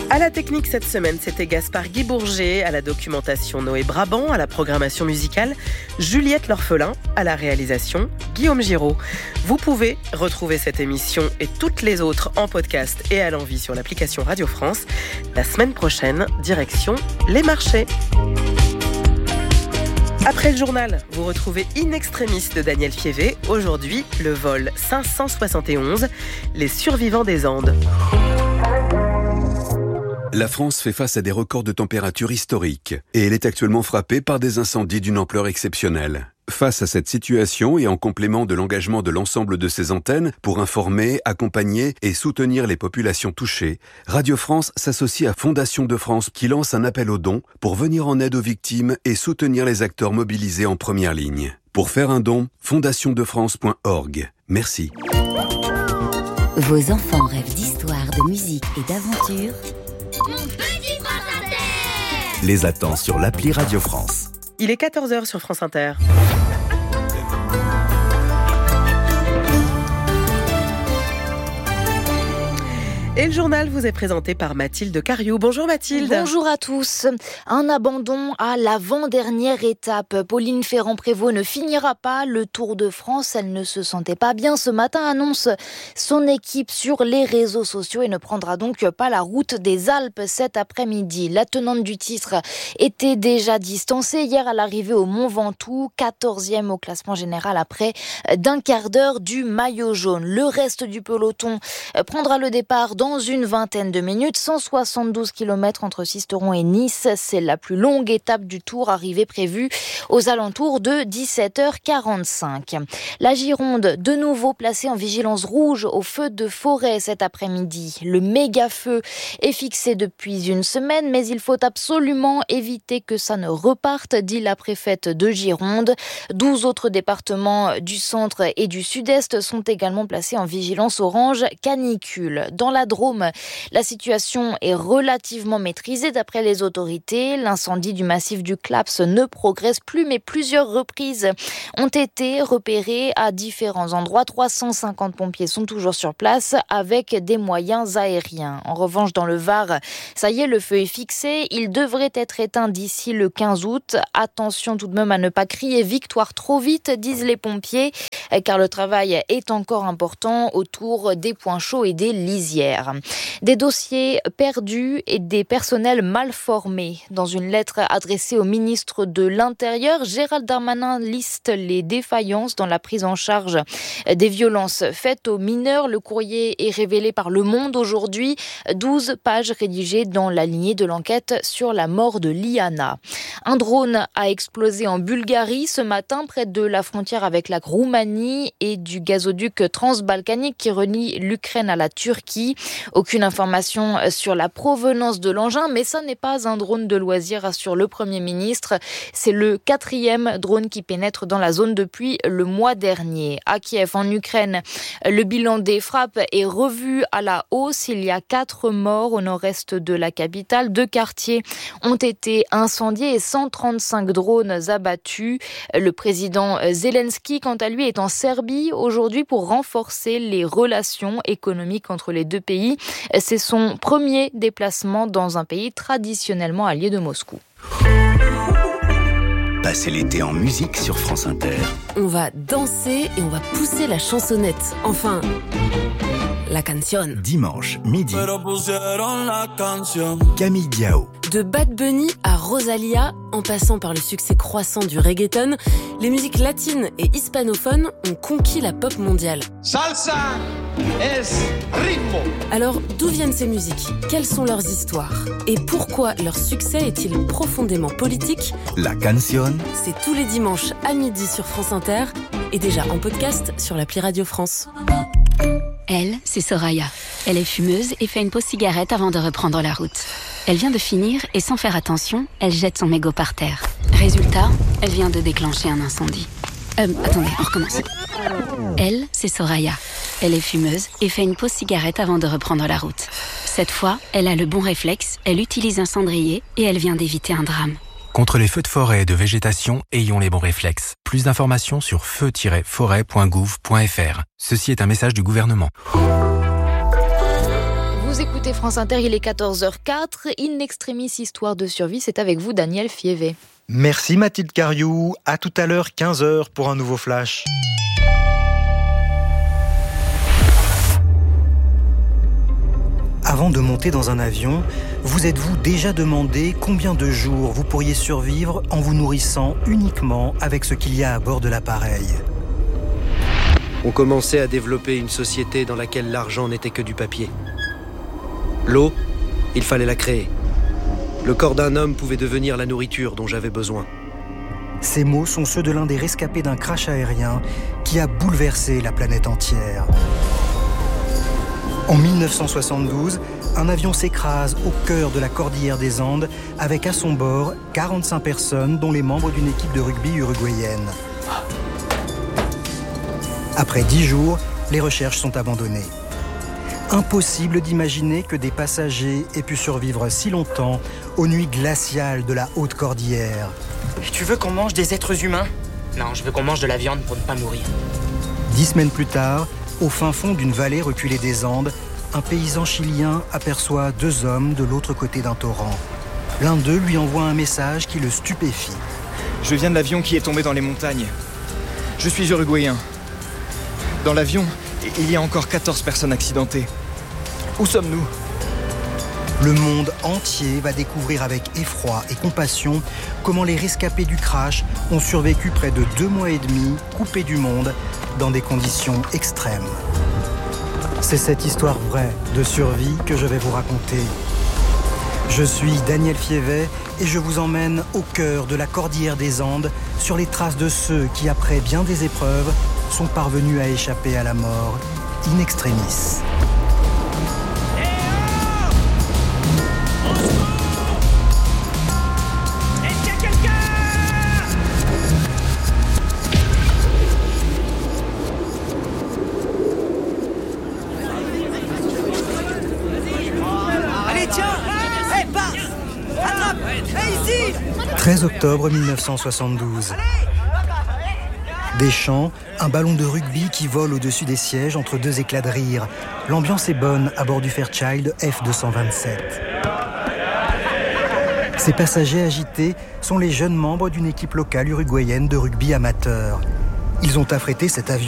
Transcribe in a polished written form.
À la technique cette semaine, c'était Gaspard Guy Bourget, à la documentation Noé Brabant, à la programmation musicale Juliette L'Orphelin, à la réalisation Guillaume Giraud. Vous pouvez retrouver cette émission et toutes les autres en podcast et à l'envie sur l'application Radio France. La semaine prochaine, direction les marchés. Après le journal, vous retrouvez In Extremis de Daniel Fievé. Aujourd'hui, le vol 571, les survivants des Andes. La France fait face à des records de température historiques et elle est actuellement frappée par des incendies d'une ampleur exceptionnelle. Face à cette situation et en complément de l'engagement de l'ensemble de ses antennes pour informer, accompagner et soutenir les populations touchées, Radio France s'associe à Fondation de France qui lance un appel aux dons pour venir en aide aux victimes et soutenir les acteurs mobilisés en première ligne. Pour faire un don, fondationdefrance.org. Merci. Vos enfants rêvent d'histoire, de musique et d'aventure. Mon petit France Inter les attend sur l'appli Radio France. Il est 14h sur France Inter. Et le journal vous est présenté par Mathilde Cariou. Bonjour Mathilde. Bonjour à tous. Un abandon à l'avant-dernière étape. Pauline Ferrand-Prévot ne finira pas le Tour de France. Elle ne se sentait pas bien ce matin, annonce son équipe sur les réseaux sociaux et ne prendra donc pas la route des Alpes cet après-midi. La tenante du titre était déjà distancée hier à l'arrivée au Mont Ventoux, 14e au classement général après d'un quart d'heure du maillot jaune. Le reste du peloton prendra le départ dans une vingtaine de minutes, 172 km entre Sisteron et Nice. C'est la plus longue étape du Tour, arrivée prévue aux alentours de 17h45. La Gironde, de nouveau placée en vigilance rouge au feu de forêt cet après-midi. Le méga feu est fixé depuis une semaine, mais il faut absolument éviter que ça ne reparte, dit la préfète de Gironde. 12 autres départements du centre et du sud-est sont également placés en vigilance orange canicule. Dans la Drôme, la situation est relativement maîtrisée d'après les autorités. L'incendie du massif du Claps ne progresse plus, mais plusieurs reprises ont été repérées à différents endroits. 350 pompiers sont toujours sur place avec des moyens aériens. En revanche, dans le Var, ça y est, le feu est fixé. Il devrait être éteint d'ici le 15 août. Attention tout de même à ne pas crier victoire trop vite, disent les pompiers, car le travail est encore important autour des points chauds et des lisières. Des dossiers perdus et des personnels mal formés. Dans une lettre adressée au ministre de l'Intérieur, Gérald Darmanin liste les défaillances dans la prise en charge des violences faites aux mineurs. Le courrier est révélé par Le Monde aujourd'hui. 12 pages rédigées dans la lignée de l'enquête sur la mort de Liana. Un drone a explosé en Bulgarie ce matin près de la frontière avec la Roumanie et du gazoduc transbalkanique qui relie l'Ukraine à la Turquie. Aucune information sur la provenance de l'engin, mais ça n'est pas un drone de loisir, assure le Premier ministre. C'est le 4e drone qui pénètre dans la zone depuis le mois dernier. À Kiev, en Ukraine, le bilan des frappes est revu à la hausse. Il y a 4 morts au nord-est de la capitale. 2 quartiers ont été incendiés et 135 drones abattus. Le président Zelensky, quant à lui, est en Serbie aujourd'hui pour renforcer les relations économiques entre les deux pays. C'est son premier déplacement dans un pays traditionnellement allié de Moscou. Passez l'été en musique sur France Inter. On va danser et on va pousser la chansonnette. Enfin, la canción. Dimanche, midi. Camille Diao. De Bad Bunny à Rosalia, en passant par le succès croissant du reggaeton, les musiques latines et hispanophones ont conquis la pop mondiale. Salsa es ritmo. Alors, d'où viennent ces musiques ? Quelles sont leurs histoires ? Et pourquoi leur succès est-il profondément politique ? La canción. C'est tous les dimanches à midi sur France Inter et déjà en podcast sur l'appli Radio France. Elle, c'est Soraya. Elle est fumeuse et fait une pause cigarette avant de reprendre la route. Elle vient de finir et sans faire attention, elle jette son mégot par terre. Résultat, elle vient de déclencher un incendie. Attendez, on recommence. Elle, c'est Soraya. Elle est fumeuse et fait une pause cigarette avant de reprendre la route. Cette fois, elle a le bon réflexe, elle utilise un cendrier et elle vient d'éviter un drame. Contre les feux de forêt et de végétation, ayons les bons réflexes. Plus d'informations sur feu-forêt.gouv.fr. Ceci est un message du gouvernement. Vous écoutez écoutez France Inter, il est 14h04. In extremis, histoire de survie, c'est avec vous Daniel Fievé. Merci Mathilde Cariou. À tout à l'heure, 15h pour un nouveau flash. Avant de monter dans un avion, vous êtes-vous déjà demandé combien de jours vous pourriez survivre en vous nourrissant uniquement avec ce qu'il y a à bord de l'appareil ? On commençait à développer une société dans laquelle l'argent n'était que du papier. L'eau, il fallait la créer. Le corps d'un homme pouvait devenir la nourriture dont j'avais besoin. Ces mots sont ceux de l'un des rescapés d'un crash aérien qui a bouleversé la planète entière. En 1972, un avion s'écrase au cœur de la cordillère des Andes avec à son bord 45 personnes dont les membres d'une équipe de rugby uruguayenne. Après 10 jours, les recherches sont abandonnées. Impossible d'imaginer que des passagers aient pu survivre si longtemps aux nuits glaciales de la haute cordillère. Tu veux qu'on mange des êtres humains ? Non, je veux qu'on mange de la viande pour ne pas mourir. 10 semaines plus tard, au fin fond d'une vallée reculée des Andes, un paysan chilien aperçoit 2 hommes de l'autre côté d'un torrent. L'un d'eux lui envoie un message qui le stupéfie. Je viens de l'avion qui est tombé dans les montagnes. Je suis uruguayen. Dans l'avion, il y a encore 14 personnes accidentées. Où sommes-nous ? Le monde entier va découvrir avec effroi et compassion comment les rescapés du crash ont survécu près de 2 mois et demi, coupés du monde, dans des conditions extrêmes. C'est cette histoire vraie de survie que je vais vous raconter. Je suis Daniel Fievé et je vous emmène au cœur de la cordillère des Andes, sur les traces de ceux qui, après bien des épreuves, sont parvenus à échapper à la mort in extremis. Allez, tiens! Hé, passe! Attrape! Hé, ici! 13 octobre 1972. Des chants, un ballon de rugby qui vole au-dessus des sièges entre 2 éclats de rire. L'ambiance est bonne à bord du Fairchild F-227. Ces passagers agités sont les jeunes membres d'une équipe locale uruguayenne de rugby amateur. Ils ont affrété cet avion